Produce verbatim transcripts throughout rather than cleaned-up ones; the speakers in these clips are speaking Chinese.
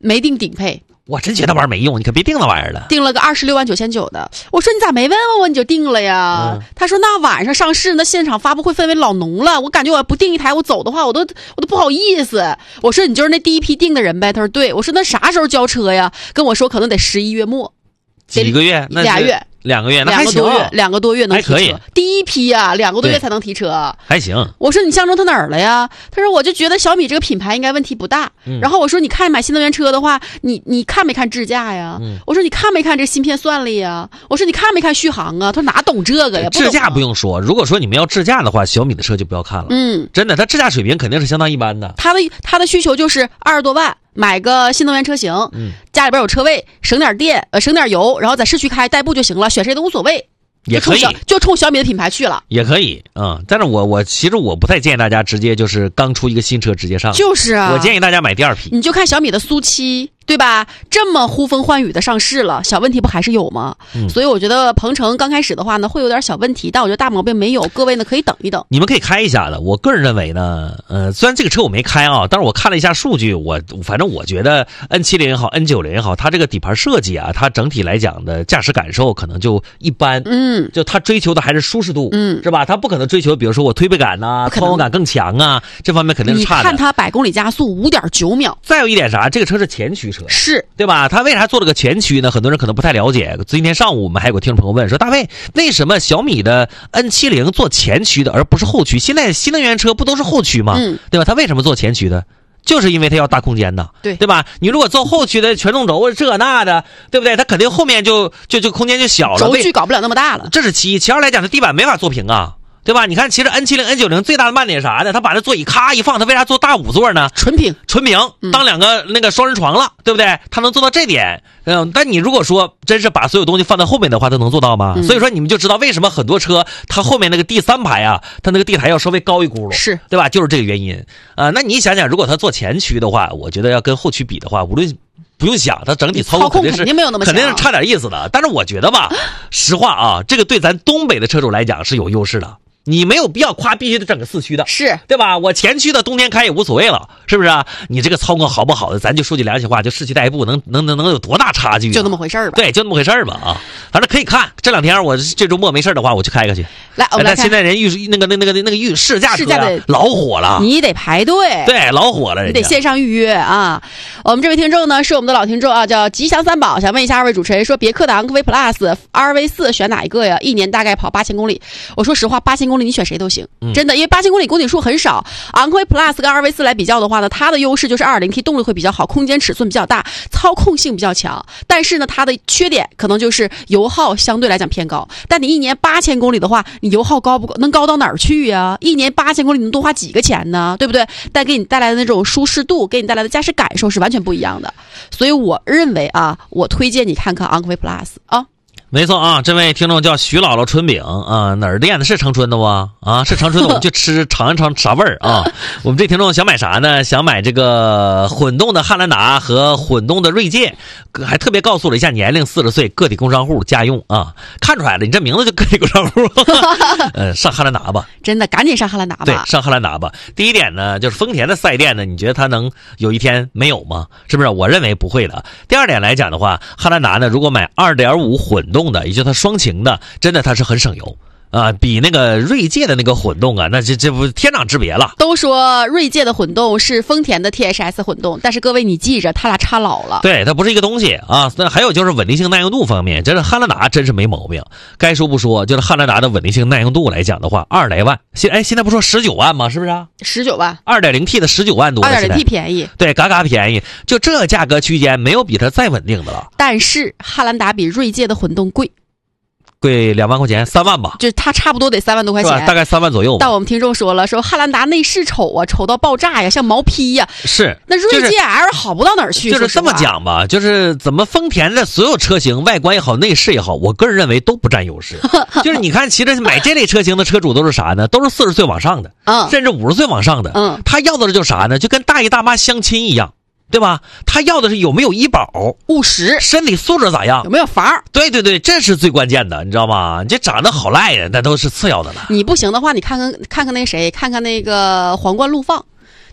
没定顶配。 我真觉得玩意儿没用，你可别定那玩意儿了。 定了个二十六万九千九的，我说你咋没问问我你就定了呀？嗯、他说那晚上上市，那现场发布会氛围老浓了，我感觉我要不定一台我走的话，我都我都不好意思。我说你就是那第一批定的人呗？他说对。我说那啥时候交车呀？跟我说可能得十一月末， 几个月？那俩月。 两个月，那两个多月，两个多月能提车， 还可以。 第一批呀、啊，两个多月才能提车， 还行。 我说你相中他哪儿了呀？他说我就觉得小米这个品牌应该问题不大。嗯、然后我说你看买新能源车的话，你你看没看智驾呀？嗯、我说你看没看这芯片算力呀？我说你看没看续航啊？他说哪懂这个呀？ 智驾不用说，如果说你们要智驾的话，小米的车就不要看了。嗯，真的，它智驾水平肯定是相当一般的。 他的他的需求就是二十多万。买个新能源车型，嗯，家里边有车位，省点电，呃，省点油，然后在市区开代步就行了，选谁都无所谓， 也可以， 就冲就冲小米的品牌去了， 也可以，嗯。但是我我其实我不太建议大家直接就是刚出一个新车直接上， 就是啊， 我建议大家买第二批。 你就看小米的苏七。对吧？这么呼风唤雨的上市了，小问题不还是有吗？嗯、所以我觉得鹏程刚开始的话呢，会有点小问题，但我觉得大毛病没有。各位呢可以等一等， 你们可以开一下的。我个人认为呢，呃，虽然这个车我没开啊，但是我看了一下数据，我反正我觉得 N 七零 也好 ，N 九零 也好，它这个底盘设计啊，它整体来讲的驾驶感受可能就一般。嗯，就它追求的还是舒适度，嗯，是吧？它不可能追求，比如说我推背感呐、啊、操控感更强啊，这方面肯定是差的。 你看它百公里加速 五点九秒。 再有一点啥？这个车是前驱车。 是， 对吧？他为啥做了个前驱呢？很多人可能不太了解。今天上午我们还有个听众朋友问说，大卫，为什么小米的 N 七零 做前驱的而不是后驱？现在新能源车不都是后驱吗？嗯，对吧？他为什么做前驱的？就是因为它要大空间的， 对对吧？你如果做后驱的全动轴这那的，对不对？它肯定后面就就就空间就小了， 轴距搞不了那么大了。 这是其一，其二来讲，它地板没法做平啊。对吧？你看，其实 N 七零、N 九零 最大的慢点是啥呢？他把这座椅咔一放，他为啥做大五座呢？ 纯平， 纯平，当两个那个双人床了，对不对？他能做到这点。嗯，但你如果说真是把所有东西放在后面的话，他能做到吗？嗯、所以说你们就知道为什么很多车它后面那个第三排啊，它那个地台要稍微高一轱辘， 是对吧？就是这个原因啊、呃。那你想想，如果他做前驱的话，我觉得要跟后驱比的话，无论不用想，它整体操控肯定是肯定没有那么肯定是差点意思的。但是我觉得吧，实话啊，这个对咱东北的车主来讲是有优势的。你没有必要夸必须得整个四驱的， 是对吧？我前驱的冬天开也无所谓了，是不是啊？你这个操控好不好的，咱就说句良心话，就市区代步能能能能有多大差距、啊？ 就那么回事儿吧。 对，就那么回事儿吧啊！反正可以看。这两天我这周末没事的话，我去开开去。 来，我们来看。 现在人预那个那个那个那个预试驾车、啊、老火了， 你得排队。 对，老火了， 你得线上预约啊。我们这位听众呢是我们的老听众啊，叫吉祥三宝，想问一下二位主持人，说别克的昂科威 Plus、R V 四选哪一个呀？一年大概跑八千公里。我说实话，八千公里你选谁都行。真的，因为八千公里公里数很少，昂科威 Plus 跟 R V 四来比较的话呢，它的优势就是 二点零 T 动力会比较好，空间尺寸比较大，操控性比较强。但是呢，它的缺点可能就是油耗相对来讲偏高。但你一年八千公里的话，你油耗高不高？能高到哪儿去呀？一年八千公里能多花几个钱呢？对不对？但给你带来的那种舒适度，给你带来的驾驶感受是完全不一样的。所以我认为啊，我推荐你看看昂科威 Plus 啊。 没错啊，这位听众叫徐姥姥春饼啊，哪儿店的？是长春的不？啊，是长春的，我们去吃尝一尝啥味儿啊？我们这听众想买啥呢？想买这个混动的汉兰达和混动的锐界，还特别告诉了一下年龄，四十岁，个体工商户，家用啊，看出来了，你这名字就个体工商户。呃，上汉兰达吧， 真的，赶紧上汉兰达吧。 对，上汉兰达吧。第一点呢，就是丰田的四 S 店呢，你觉得它能有一天没有吗？是不是？我认为不会的。第二点来讲的话，汉兰达呢，如果买 二点五 混动的，也就是它双擎的，真的它是很省油啊，比那个锐界的那个混动啊，那这这不天壤之别了。 都说锐界的混动是丰田的 T H S 混动，但是各位你记着，它俩差老了。 对，它不是一个东西啊。那还有就是稳定性耐用度方面，这是汉兰达真是没毛病。该说不说，就是汉兰达的稳定性耐用度来讲的话，二十来万，现哎现在不说十九万吗？是不是啊？ 十九万， 二点零 T 的十九万多， 二点零 T 便宜， 对，嘎嘎便宜。就这价格区间，没有比它再稳定的了。 但是汉兰达比锐界的混动贵。 贵两万块钱，三万吧， 就它差不多得三万多块钱， 大概三万左右。 但我们听众说了，说汉兰达内饰丑啊，丑到爆炸呀，像毛坯呀。 是， 那锐界 L 好不到哪儿去。 就是这么讲吧，就是怎么丰田的所有车型，外观也好，内饰也好，我个人认为都不占优势。就是你看，其实买这类车型的车主都是啥呢？都是四十岁往上的，嗯，甚至五十岁往上的，嗯，他要的就是啥呢？就跟大爷大妈相亲一样。对吧？他要的是有没有医保、 务实， 身体素质咋样， 有没有房？ 对对对，这是最关键的，你知道吗？这长得好赖呀，那都是次要的了。 你不行的话，你看看看看那谁，看看那个皇冠陆放，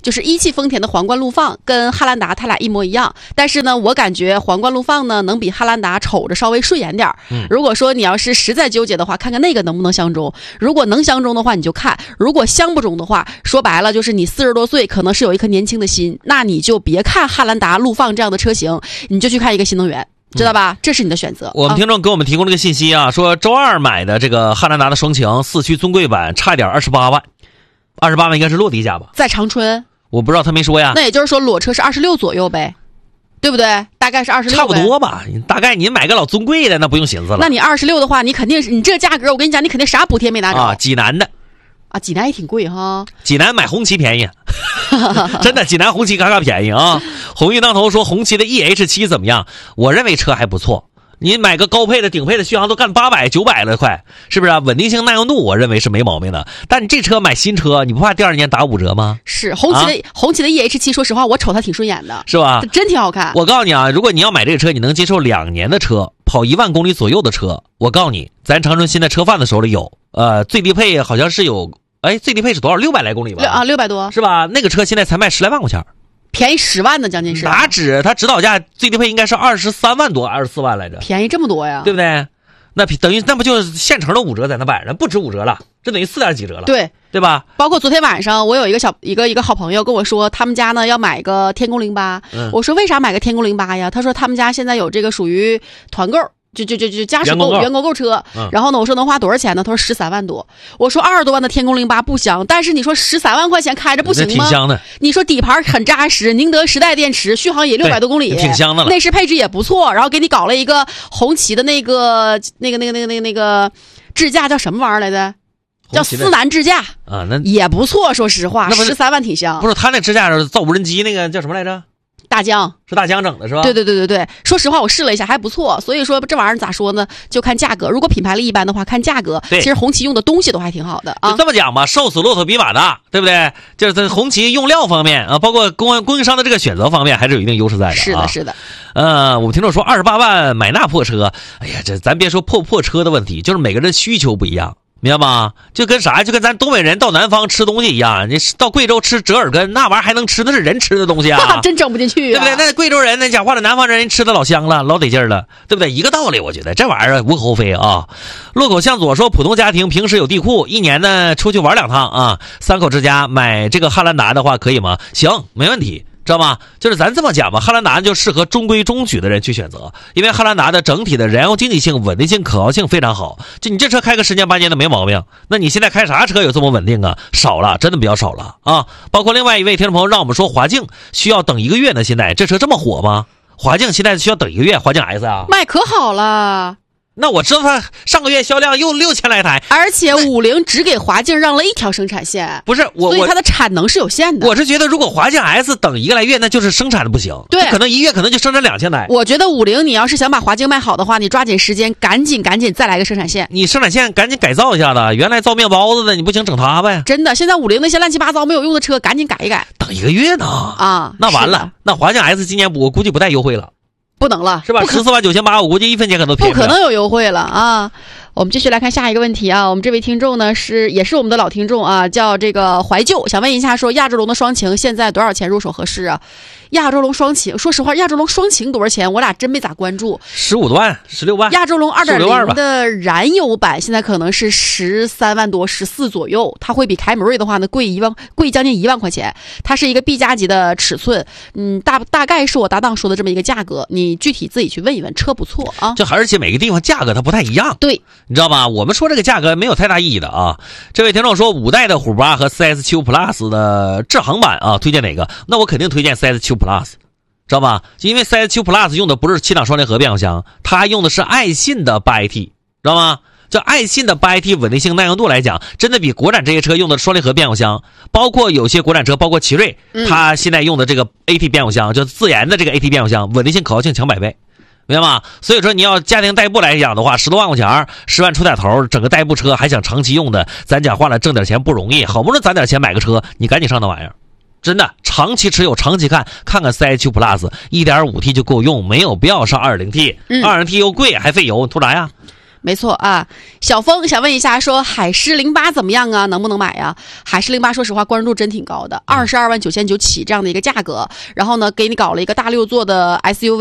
就是一汽丰田的皇冠陆放跟汉兰达它俩一模一样，但是呢，我感觉皇冠陆放呢能比汉兰达瞅着稍微顺眼点。 嗯， 如果说你要是实在纠结的话，看看那个能不能相中。如果能相中的话，你就看；如果相不中的话，说白了就是你四十多岁，可能是有一颗年轻的心，那你就别看汉兰达、陆放这样的车型，你就去看一个新能源。知道吧？嗯、这是你的选择。 我们听众给我们提供这个信息啊，说周二买的这个汉兰达的双擎四驱尊贵版，差一点二十八万，二十八万应该是落地价吧？ 在长春， 我不知道他没说呀。 那也就是说裸车是二十六左右呗，对不对？大概是二十六， 差不多吧。大概你买个老尊贵的，那不用寻思了。 那你二十六的话，你肯定是你这价格，我跟你讲，你肯定啥补贴没拿着啊。济南的啊，济南也挺贵哈。 济南买红旗便宜。真的，济南红旗嘎嘎便宜啊！鸿运当头说红旗的 E H 七 怎么样？我认为车还不错。你买个高配的、顶配的续航都干八百、九百了，快是不是啊？稳定性、耐用度，我认为是没毛病的。但你这车买新车，你不怕第二年打五折吗？ 是红旗的、啊、红旗的 E H 七，说实话，我瞅它挺顺眼的， 是吧？ 真挺好看。 我告诉你啊，如果你要买这个车，你能接受两年的车，跑一万公里左右的车，我告诉你，咱长春现在车贩子手里有，呃，最低配好像是有。哎，最低配是多少？六百来公里吧？ 啊，六百多， 是吧？那个车现在才卖十来万块钱， 便宜十万呢，将近是。 哪止？它指导价最低配应该是二十三万多，二十四万来着。 便宜这么多呀？ 对不对？那等于那不就现成的五折在那摆着，不止五折了，这等于四点几折了。 对， 对吧？ 包括昨天晚上，我有一个小一个一个好朋友跟我说，他们家呢要买个天宫零八。嗯，我说为啥买个天宫零八呀？他说他们家现在有这个属于团购。就就就就家属购员工购车、嗯，然后呢，我说能花多少钱呢？他说十三万多。我说二十多万的天宫零八不香，但是你说十三万块钱开着不行吗？ 挺香的。 你说底盘很扎实，宁德时代电池，续航也六百多公里， 挺香的了。 内饰配置也不错，然后给你搞了一个红旗的那个那个那个那个那个那个智驾叫什么玩意儿来着？叫思南智驾啊，那也不错。说实话，十三万挺香。 不是他那智驾造无人机那个叫什么来着？ 大疆是大疆整的是吧？ 对对对对对，说实话我试了一下还不错，所以说这玩意儿咋说呢？就看价格，如果品牌力一般的话，看价格。其实红旗用的东西都还挺好的啊。 就这么讲吧，瘦死骆驼比马大，对不对？就是在红旗用料方面啊，包括供供应商的这个选择方面，还是有一定优势在的、啊。 是的，是的。 呃，我们听众说二十八万买那破车，哎呀，这咱别说破破车的问题，就是每个人需求不一样。明白吗？就跟啥，就跟咱东北人到南方吃东西一样，你到贵州吃折耳根，那玩意儿还能吃，那是人吃的东西啊， 真整不进去、啊， 对不对？那贵州人那讲话了，南方人吃的老香了，老得劲儿了，对不对？一个道理，我觉得这玩意儿无可厚非啊。路口向左说，普通家庭平时有地库，一年呢出去玩两趟啊，三口之家买这个汉兰达的话可以吗？行，没问题。知道吗？就是咱这么讲吧，汉兰达就适合中规中矩的人去选择，因为汉兰达的整体的燃油经济性、稳定性、可靠性非常好。就你这车开个十年八年的没毛病，那你现在开啥车有这么稳定啊？少了，真的比较少了啊！包括另外一位听众朋友让我们说，华境需要等一个月呢，现在这车这么火吗？华境现在需要等一个月，华境 S 啊， 卖可好了。 那我知道它上个月销量又六千来台， 而且五菱只给华境让了一条生产线， 不是我， 所以它的产能是有限的。 我是觉得，如果华境 S 等一个来月，那就是生产的不行， 对， 可能一月可能就生产两千台。 我觉得五菱，你要是想把华境卖好的话，你抓紧时间，赶紧赶紧再来个生产线。 你生产线赶紧改造一下子，原来造面包子的，你不行整它呗。 真的，现在五菱那些乱七八糟没有用的车，赶紧改一改。 等一个月呢？ 啊， 那完了，那华境 S 今年我估计不带优惠了。 不能了， 是吧？十四万九千八，我估计一分钱可能都便宜。 不可能有优惠了啊！我们继续来看下一个问题啊。我们这位听众呢是也是我们的老听众啊，叫这个怀旧，想问一下，说亚洲龙的双擎现在多少钱入手合适啊？亚洲龙双擎，说实话，亚洲龙双擎多少钱？我俩真没咋关注。 十五多万，十六万。 亚洲龙二点零的燃油版现在可能是十三万多，十四左右。它会比凯美瑞的话呢贵一万，贵将近一万块钱。它是一个 B 加级的尺寸，嗯，大大概是我搭档说的这么一个价格，你具体自己去问一问。车不错啊， 就而且每个地方价格它不太一样。 对， 你知道吧？我们说这个价格没有太大意义的啊。这位听众说，五代的虎八和 C S 七 Plus 的智航版啊，推荐哪个？那我肯定推荐 C S 七 Plus。知道吧？因为 C S 七 Plus 用的不是七档双离合变速箱，它用的是爱信的 八 A T， 知道吗？这爱信的 八 A T 稳定性、耐用度来讲，真的比国产这些车用的双离合变速箱，包括有些国产车，包括奇瑞，它现在用的这个 A T 变速箱，就自研的这个 A T 变速箱，稳定性、可靠性强百倍。明白吗？所以说你要家庭代步来讲的话，十多万块钱，十万出点头，整个代步车还想长期用的，咱讲话了，挣点钱不容易，好不容易攒点钱买个车，你赶紧上那玩意儿。真的，长期持有，长期看，看看 C S 七 Plus 一点五 T 就够用，没有必要上 二点零 T， 二点零 T 又贵还费油，图啥呀？ 没错啊。小峰想问一下，说海狮零八怎么样啊？能不能买呀？海狮零八说实话关注度真挺高的，二十二万九千九起这样的一个价格，然后呢给你搞了一个大六座的 S U V。